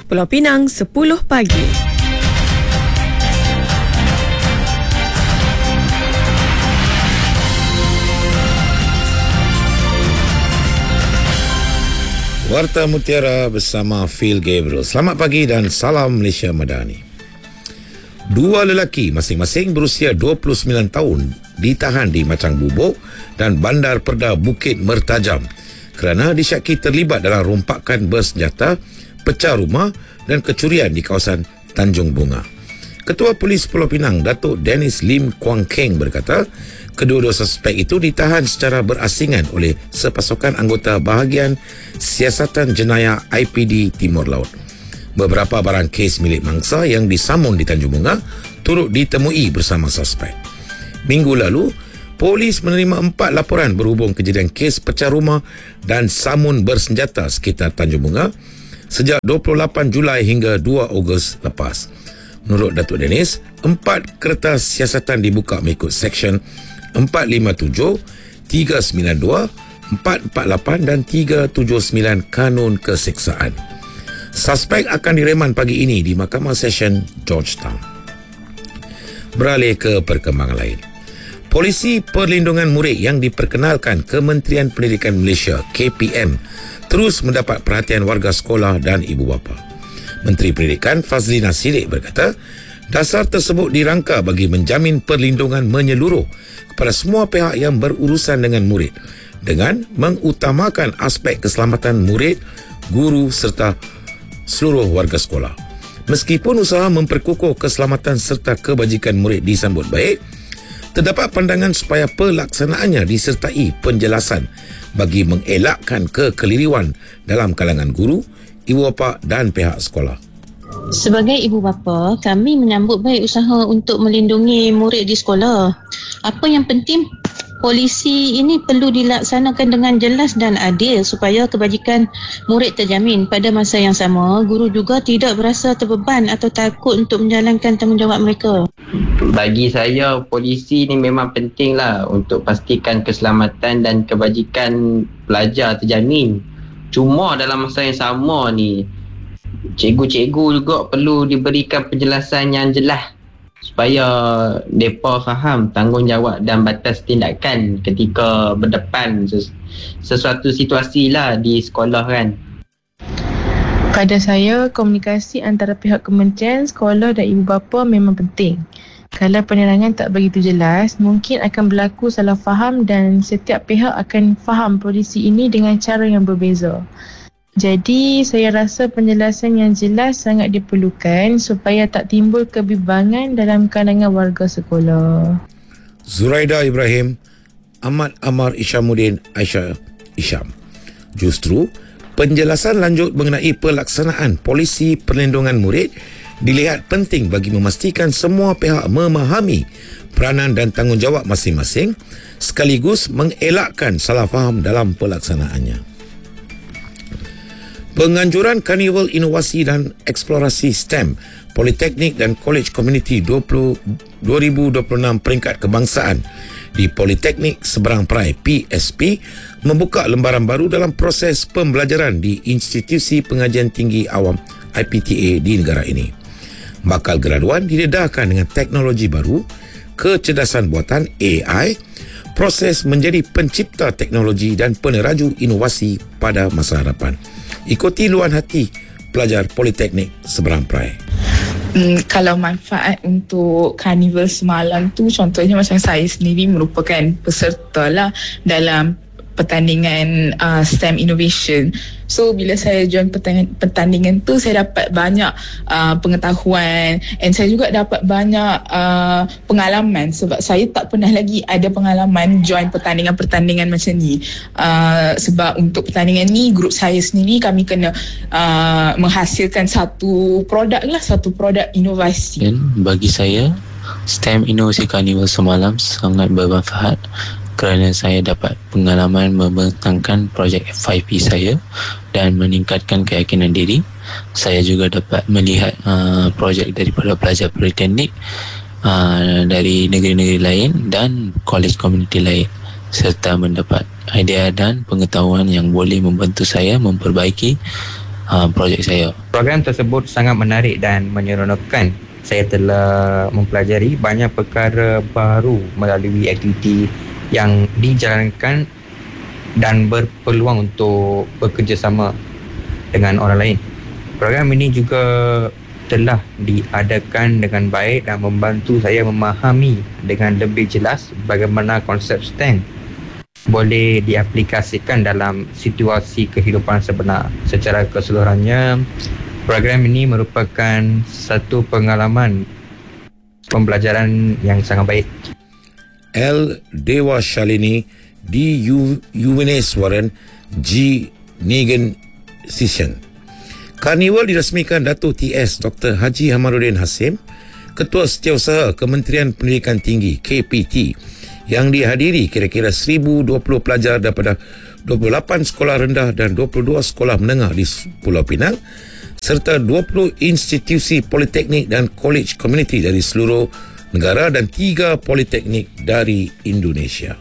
Pulau Pinang 10 pagi. Warta Mutiara bersama Phil Gabriel. Selamat pagi dan salam Malaysia Madani. Dua lelaki masing-masing berusia 29 tahun ditahan di Macang Bubuk dan Bandar Perda Bukit Mertajam kerana disyaki terlibat dalam rompakan bersenjata, pecah rumah dan kecurian di kawasan Tanjung Bunga. Ketua Polis Pulau Pinang, Datuk Dennis Lim Kuang Keng berkata, kedua-dua suspek itu ditahan secara berasingan oleh sepasukan anggota bahagian Siasatan Jenayah IPD Timur Laut. Beberapa barang kes milik mangsa yang disamun di Tanjung Bunga turut ditemui bersama suspek. Minggu lalu, polis menerima 4 laporan berhubung kejadian kes pecah rumah dan samun bersenjata sekitar Tanjung Bunga sejak 28 Julai hingga 2 Ogos lepas. Menurut Datuk Dennis, 4 kertas siasatan dibuka mengikut Seksyen 457, 392, 448 dan 379 Kanun Keseksaan. Suspek akan direman pagi ini di Mahkamah Session Georgetown. Beralih ke perkembangan lain. Polisi Perlindungan Murid yang diperkenalkan Kementerian Pendidikan Malaysia KPM terus mendapat perhatian warga sekolah dan ibu bapa. Menteri Pendidikan Fazlina Siddiq berkata, dasar tersebut dirangka bagi menjamin perlindungan menyeluruh kepada semua pihak yang berurusan dengan murid dengan mengutamakan aspek keselamatan murid, guru serta seluruh warga sekolah. Meskipun usaha memperkukuh keselamatan serta kebajikan murid disambut baik, terdapat pandangan supaya pelaksanaannya disertai penjelasan bagi mengelakkan kekeliruan dalam kalangan guru, ibu bapa dan pihak sekolah. Sebagai ibu bapa, kami menyambut baik usaha untuk melindungi murid di sekolah. Apa yang penting, polisi ini perlu dilaksanakan dengan jelas dan adil supaya kebajikan murid terjamin. Pada masa yang sama, guru juga tidak berasa terbeban atau takut untuk menjalankan tanggungjawab mereka. Bagi saya, polisi ni memang penting lah untuk pastikan keselamatan dan kebajikan pelajar terjamin. Cuma dalam masa yang sama ni, cikgu-cikgu juga perlu diberikan penjelasan yang jelas supaya mereka faham tanggungjawab dan batas tindakan ketika berdepan sesuatu situasi lah di sekolah kan. Pada saya, komunikasi antara pihak kementerian, sekolah dan ibu bapa memang penting. Kalau penerangan tak begitu jelas, mungkin akan berlaku salah faham dan setiap pihak akan faham polisi ini dengan cara yang berbeza. Jadi, saya rasa penjelasan yang jelas sangat diperlukan supaya tak timbul kebimbangan dalam kalangan warga sekolah. Zuraida Ibrahim, Ahmad Amar Isyamuddin, Aisyah Isyam. Justru, penjelasan lanjut mengenai pelaksanaan polisi perlindungan murid dilihat penting bagi memastikan semua pihak memahami peranan dan tanggungjawab masing-masing sekaligus mengelakkan salah faham dalam pelaksanaannya. Penganjuran Karnival Inovasi dan Eksplorasi STEM Politeknik dan College Community 2026 peringkat kebangsaan di Politeknik Seberang Perai PSP membuka lembaran baru dalam proses pembelajaran di Institusi Pengajian Tinggi Awam IPTA di negara ini. Bakal graduan didedahkan dengan teknologi baru, kecerdasan buatan AI, proses menjadi pencipta teknologi dan peneraju inovasi pada masa hadapan. Ikuti luahan hati pelajar Politeknik Seberang Perai. Kalau manfaat untuk karnival semalam tu, contohnya macam saya sendiri merupakan peserta lah dalam pertandingan STEM Innovation. So bila saya join pertandingan tu, saya dapat banyak pengetahuan and saya juga dapat banyak pengalaman sebab saya tak pernah lagi ada pengalaman join pertandingan-pertandingan macam ni. Sebab untuk pertandingan ni, grup saya sendiri kami kena menghasilkan satu produk inovasi. Dan bagi saya, STEM Inovasi Karnival semalam sangat bermanfaat kerana saya dapat pengalaman membentangkan projek FYP saya dan meningkatkan keyakinan diri. Saya juga dapat melihat projek daripada pelajar politeknik dari negeri-negeri lain dan college community lain, serta mendapat idea dan pengetahuan yang boleh membantu saya memperbaiki projek saya. Program tersebut sangat menarik dan menyeronokkan. Saya telah mempelajari banyak perkara baru melalui aktiviti yang dijalankan dan berpeluang untuk bekerjasama dengan orang lain. Program ini juga telah diadakan dengan baik dan membantu saya memahami dengan lebih jelas bagaimana konsep STEM boleh diaplikasikan dalam situasi kehidupan sebenar. Secara keseluruhannya, program ini merupakan satu pengalaman pembelajaran yang sangat baik. L. Dewa Shalini, D. Yuveneswaran, G. Negan Sishan. Karnival diresmikan Datuk TS Dr. Haji Hamaruddin Hasim, Ketua Setiausaha Kementerian Pendidikan Tinggi KPT, yang dihadiri kira-kira 1,020 pelajar daripada 28 sekolah rendah dan 22 sekolah menengah di Pulau Pinang serta 20 institusi politeknik dan college community dari seluruh negara dan 3 politeknik dari Indonesia.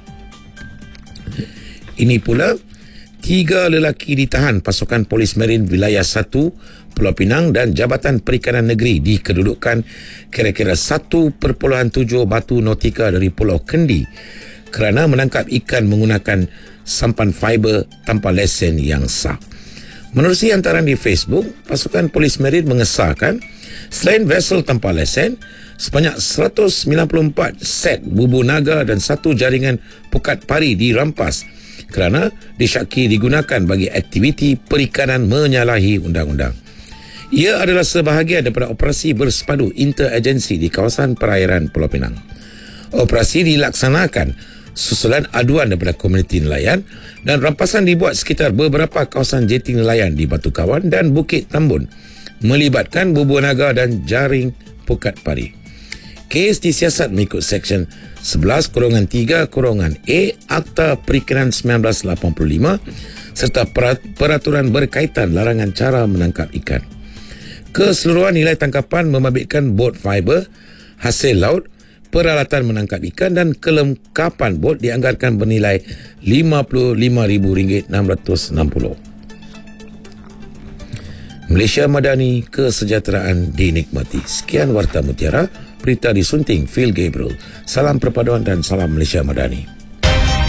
Ini pula 3 lelaki ditahan pasukan Polis Marin Wilayah 1 Pulau Pinang dan Jabatan Perikanan Negeri di kedudukan kira-kira 1.7 batu nautika dari Pulau Kendi kerana menangkap ikan menggunakan sampan fiber tanpa lesen yang sah. Menerusi hantaran di Facebook, pasukan Polis Marin mengesahkan selain vessel tanpa lesen, sebanyak 194 set bubu naga dan 1 jaringan pukat pari dirampas kerana disyaki digunakan bagi aktiviti perikanan menyalahi undang-undang. Ia adalah sebahagian daripada operasi bersepadu interagensi di kawasan perairan Pulau Pinang. Operasi dilaksanakan susulan aduan daripada komuniti nelayan dan rampasan dibuat sekitar beberapa kawasan jeti nelayan di Batu Kawan dan Bukit Tambun melibatkan bubu naga dan jaring pukat pari. Kes disiasat mengikut Seksyen 11-3-A Akta Perikanan 1985 serta peraturan berkaitan larangan cara menangkap ikan. Keseluruhan nilai tangkapan membabitkan bot fiber, hasil laut, peralatan menangkap ikan dan kelengkapan bot dianggarkan bernilai RM55,660. Malaysia Madani, kesejahteraan dinikmati. Sekian Warta Mutiara, berita disunting Phil Gabriel. Salam perpaduan dan salam Malaysia Madani.